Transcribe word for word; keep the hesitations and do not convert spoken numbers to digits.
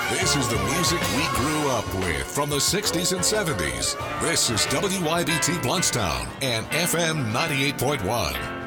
This is the music we grew up with from the sixties and seventies. This is W Y B T Bluntstown and F M ninety-eight point one.